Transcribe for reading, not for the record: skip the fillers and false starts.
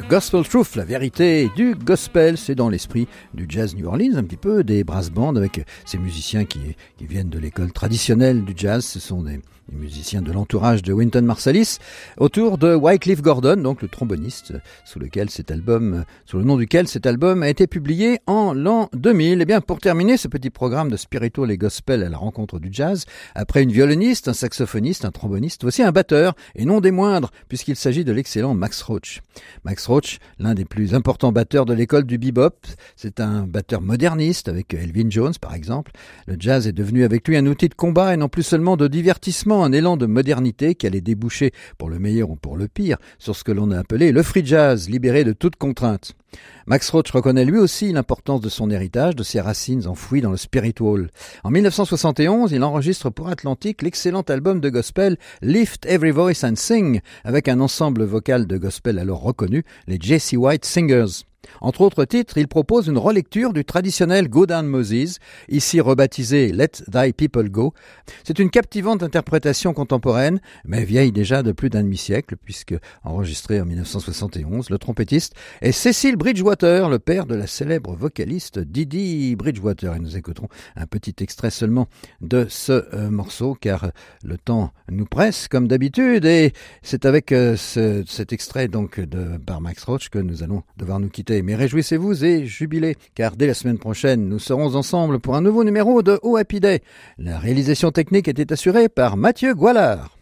Gospel Truth, la vérité du gospel, c'est dans l'esprit du jazz New Orleans, un petit peu des brass bands avec ces musiciens qui viennent de l'école traditionnelle du jazz. Ce sont des musiciens de l'entourage de Wynton Marsalis, autour de Wycliffe Gordon, donc le tromboniste, sous le nom duquel cet album a été publié en l'an 2000. Et bien, pour terminer ce petit programme de spiritual et gospel à la rencontre du jazz, après une violoniste, un saxophoniste, un tromboniste, voici un batteur, et non des moindres, puisqu'il s'agit de l'excellent Max Roach. Max Roach, l'un des plus importants batteurs de l'école du bebop, c'est un batteur moderniste, avec Elvin Jones par exemple. Le jazz est devenu avec lui un outil de combat et non plus seulement de divertissement, un élan de modernité qui allait déboucher, pour le meilleur ou pour le pire, sur ce que l'on a appelé le free jazz, libéré de toute contrainte. Max Roach reconnaît lui aussi l'importance de son héritage, de ses racines enfouies dans le spiritual. En 1971, il enregistre pour Atlantic l'excellent album de gospel Lift Every Voice and Sing, avec un ensemble vocal de gospel alors reconnu, les Jesse White Singers. Entre autres titres, il propose une relecture du traditionnel Go Down Moses, ici rebaptisé Let Thy People Go. C'est une captivante interprétation contemporaine, mais vieille déjà de plus d'un demi-siècle, puisque enregistrée en 1971, le trompettiste est Cecil Bridgewater, le père de la célèbre vocaliste Didi Bridgewater. Et nous écouterons un petit extrait seulement de ce morceau, car le temps nous presse comme d'habitude, et c'est avec cet extrait donc par Max Roach que nous allons devoir nous quitter. Mais réjouissez-vous et jubilez, car dès la semaine prochaine, nous serons ensemble pour un nouveau numéro de Oh Happy Day. La réalisation technique était assurée par Mathieu Goualard.